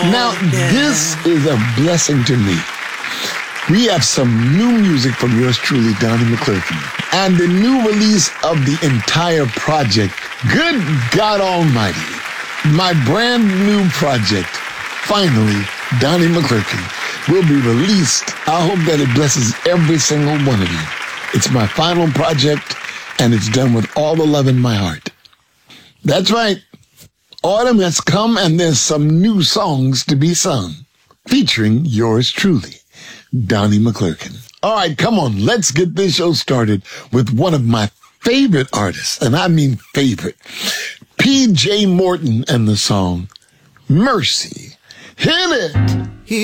Now, this is a blessing to me. We have some new music from yours truly, Donnie McClurkin. And the new release of the entire project. Good God Almighty. My brand new project, finally, Donnie McClurkin, will be released. I hope that it blesses every single one of you. It's my final project, and it's done with all the love in my heart. That's right. Autumn has come, and there's some new songs to be sung, featuring yours truly, Donnie McClurkin. All right, come on, let's get this show started with one of my favorite artists, and I mean favorite, P.J. Morton and the song, Mercy. Hit it!